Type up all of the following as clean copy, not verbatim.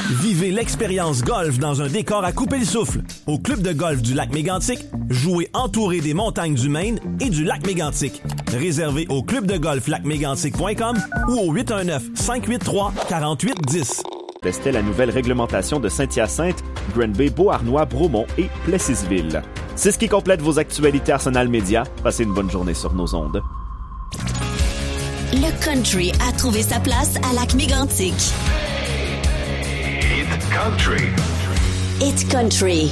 Vivez l'expérience golf dans un décor à couper le souffle. Au club de golf du lac Mégantic, jouez entouré des montagnes du Maine et du lac Mégantic. Réservé au clubdegolflacmégantic.com ou au 819-583-4810. Testez la nouvelle réglementation de Saint-Hyacinthe, Granby, Beauharnois, Bromont et Plessisville. C'est ce qui complète vos actualités Arsenal Média. Passez une bonne journée sur nos ondes. Le country a trouvé sa place à Lac Mégantic. It's country. It's country.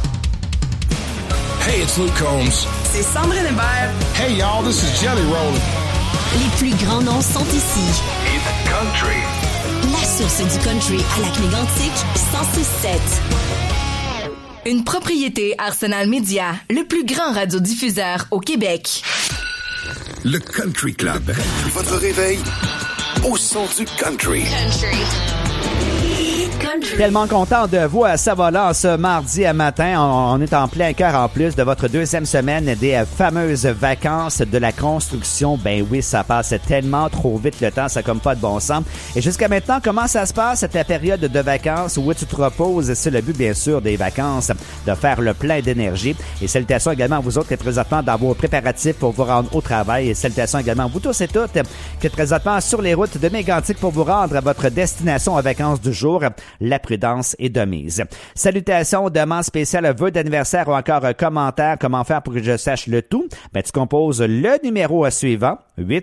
Hey, it's Luke Combs. C'est Sandrine Hébert. Hey, y'all, this is Jelly Roll. Les plus grands noms sont ici. It's country. La source du country à Lac-Mégantic, 106.7. Une propriété Arsenal Média, le plus grand radiodiffuseur au Québec. Le Country Club. Votre réveil au son du country. Tellement content de vous à Savola ce mardi matin. On est en plein cœur en plus de votre deuxième semaine des fameuses vacances de la construction. Ben oui, ça passe tellement trop vite le temps, ça comme pas de bon sens. Et jusqu'à maintenant, comment ça se passe ta période de vacances où tu te reposes? C'est le but bien sûr des vacances, de faire le plein d'énergie. Et salutations également à vous autres qui êtes présentement dans vos préparatifs pour vous rendre au travail. Et salutations également à vous tous et toutes qui êtes présentement sur les routes de Mégantic pour vous rendre à votre destination en vacances du jour. La prudence est de mise. Salutations, demande spéciale, vœux d'anniversaire ou encore commentaires, comment faire pour que je sache le tout? Ben, tu composes le numéro suivant,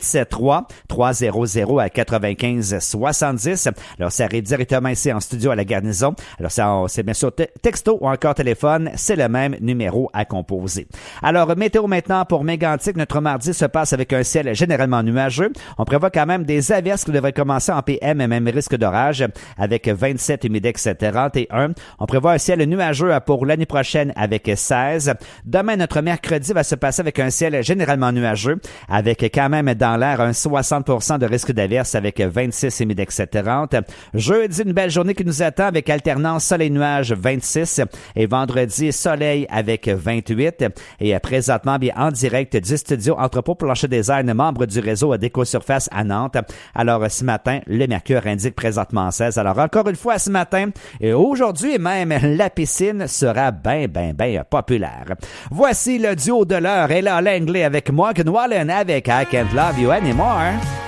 873-300-9570. Alors, ça arrive directement ici en studio à la garnison. Alors, c'est bien sûr texto ou encore téléphone, c'est le même numéro à composer. Alors, météo maintenant pour Mégantic. Notre mardi se passe avec un ciel généralement nuageux. On prévoit quand même des averses qui devraient commencer en PM et même risque d'orage avec 27 humidex 31. On prévoit un ciel nuageux pour l'année prochaine avec 16. Demain, notre mercredi va se passer avec un ciel généralement nuageux avec quand même dans l'air un 60% de risque d'averse avec 26 humidex 30. Jeudi, une belle journée qui nous attend avec alternance soleil-nuage 26 et vendredi, soleil avec 28. Et présentement, bien en direct du studio Entrepôt Plancher Design, membre du réseau d'Éco-Surface à Nantes. Alors, ce matin, le mercure indique présentement 16. Alors, encore une fois, ce matin, et aujourd'hui même, la piscine sera bien populaire. Voici le duo de l'heure. Et là, l'anglais avec Morgan Wallen avec I Can't Love You Anymore.